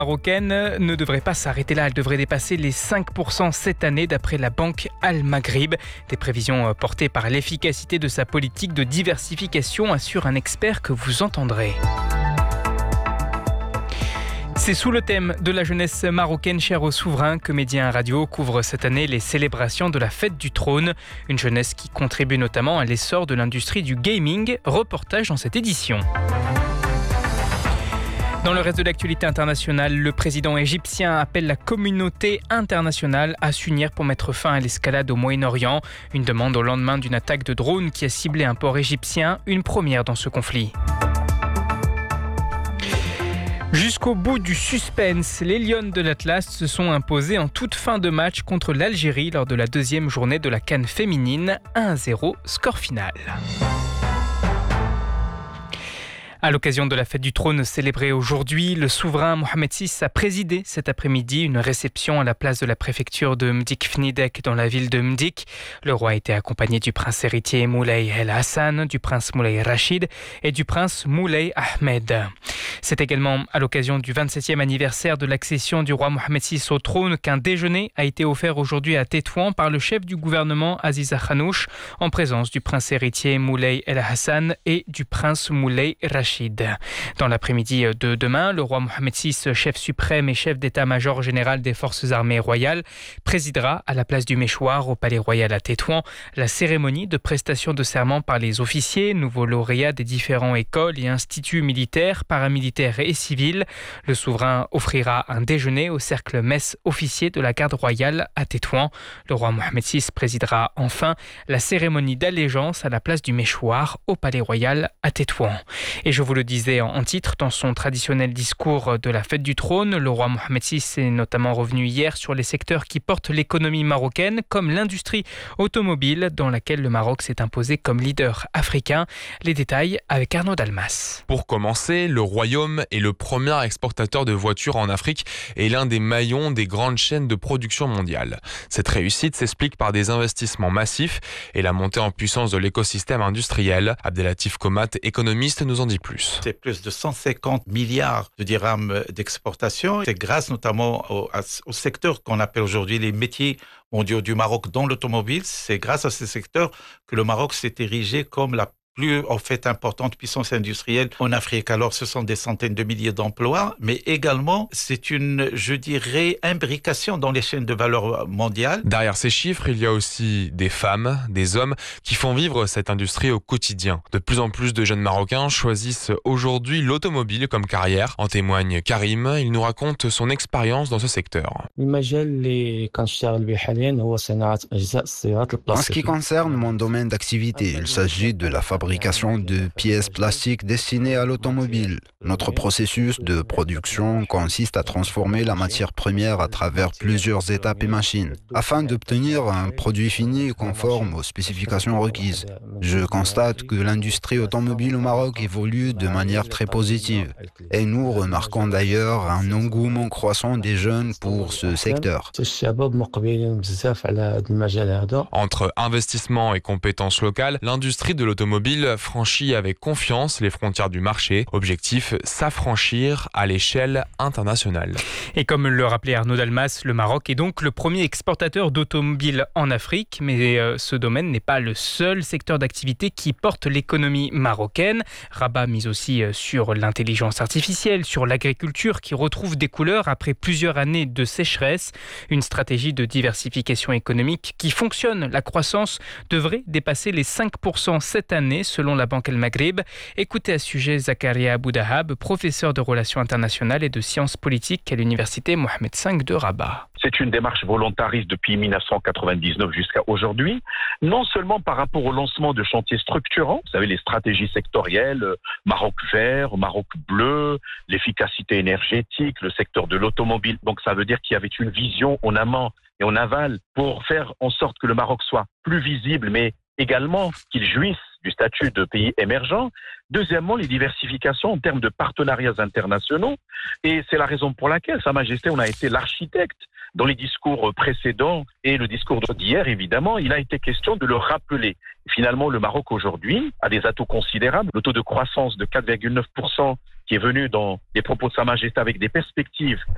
Marocaine ne devrait pas s'arrêter là, elle devrait dépasser les 5% cette année d'après la banque Al-Maghrib. Des prévisions portées par l'efficacité de sa politique de diversification, assure un expert que vous entendrez. C'est sous le thème de la jeunesse marocaine chère aux souverains que Média Radio couvre cette année les célébrations de la fête du trône. Une jeunesse qui contribue notamment à l'essor de l'industrie du gaming. Reportage dans cette édition. Dans le reste de l'actualité internationale, le président égyptien appelle la communauté internationale à s'unir pour mettre fin à l'escalade au Moyen-Orient. Une demande au lendemain d'une attaque de drone qui a ciblé un port égyptien, une première dans ce conflit. Jusqu'au bout du suspense, les Lions de l'Atlas se sont imposés en toute fin de match contre l'Algérie lors de la deuxième journée de la CAN féminine. 1-0, score final. À l'occasion de la fête du trône célébrée aujourd'hui, le souverain Mohamed VI a présidé cet après-midi une réception à la place de la préfecture de Mdik-Fnidek dans la ville de Mdik. Le roi a été accompagné du prince héritier Moulay El Hassan, du prince Moulay Rachid et du prince Moulay Ahmed. C'est également à l'occasion du 27e anniversaire de l'accession du roi Mohamed VI au trône qu'un déjeuner a été offert aujourd'hui à Tétouan par le chef du gouvernement Aziza Khanouch en présence du prince héritier Moulay El Hassan et du prince Moulay Rachid. Dans l'après-midi de demain, le roi Mohamed VI, chef suprême et chef d'état-major général des forces armées royales, présidera à la place du Méchoir au Palais Royal à Tétouan la cérémonie de prestation de serment par les officiers, nouveaux lauréats des différentes écoles et instituts militaires, paramilitaires et civils. Le souverain offrira un déjeuner au cercle messe officier de la garde royale à Tétouan. Le roi Mohamed VI présidera enfin la cérémonie d'allégeance à la place du Méchoir au Palais Royal à Tétouan. Et je vous le disais en titre, dans son traditionnel discours de la fête du trône, le roi Mohamed VI est notamment revenu hier sur les secteurs qui portent l'économie marocaine, comme l'industrie automobile, dans laquelle le Maroc s'est imposé comme leader africain. Les détails avec Arnaud Dalmas. Pour commencer, le Royaume est le premier exportateur de voitures en Afrique et l'un des maillons des grandes chaînes de production mondiale. Cette réussite s'explique par des investissements massifs et la montée en puissance de l'écosystème industriel. Abdelatif Komat, économiste, nous en dit plus. C'est plus de 150 milliards de dirhams d'exportation. C'est grâce notamment au secteur qu'on appelle aujourd'hui les métiers mondiaux du Maroc dans l'automobile. C'est grâce à ces secteurs que le Maroc s'est érigé comme la plus importante puissance industrielle en Afrique. Alors, ce sont des centaines de milliers d'emplois, mais également, c'est une, je dirais, imbrication dans les chaînes de valeur mondiales. Derrière ces chiffres, il y a aussi des femmes, des hommes qui font vivre cette industrie au quotidien. De plus en plus de jeunes Marocains choisissent aujourd'hui l'automobile comme carrière. En témoigne Karim, il nous raconte son expérience dans ce secteur. En ce qui concerne mon domaine d'activité, il s'agit de la fabrication de pièces plastiques destinées à l'automobile. Notre processus de production consiste à transformer la matière première à travers plusieurs étapes et machines, afin d'obtenir un produit fini conforme aux spécifications requises. Je constate que l'industrie automobile au Maroc évolue de manière très positive. Et nous remarquons d'ailleurs un engouement croissant des jeunes pour ce secteur. Entre investissement et compétences locales, l'industrie de l'automobile franchit avec confiance les frontières du marché. Objectif, s'affranchir à l'échelle internationale. Et comme le rappelait Arnaud Dalmas, le Maroc est donc le premier exportateur d'automobiles en Afrique. Mais ce domaine n'est pas le seul secteur d'activité qui porte l'économie marocaine. Rabat mise aussi sur l'intelligence artificielle, sur l'agriculture qui retrouve des couleurs après plusieurs années de sécheresse. Une stratégie de diversification économique qui fonctionne. La croissance devrait dépasser les 5% cette année selon la banque Al-Maghrib. Écoutez à ce sujet Zakaria Boudahab, professeur de relations internationales et de sciences politiques à l'université Mohamed V de Rabat. C'est une démarche volontariste depuis 1999 jusqu'à aujourd'hui, non seulement par rapport au lancement de chantiers structurants, vous savez les stratégies sectorielles, Maroc vert, Maroc bleu, l'efficacité énergétique, le secteur de l'automobile. Donc ça veut dire qu'il y avait une vision en amont et en aval pour faire en sorte que le Maroc soit plus visible, mais également qu'il jouisse du statut de pays émergent. Deuxièmement, les diversifications en termes de partenariats internationaux. Et c'est la raison pour laquelle Sa Majesté, on a été l'architecte dans les discours précédents et le discours d'hier, évidemment. Il a été question de le rappeler. Finalement, le Maroc aujourd'hui a des atouts considérables. Le taux de croissance de 4,9% qui est venu dans les propos de Sa Majesté avec des perspectives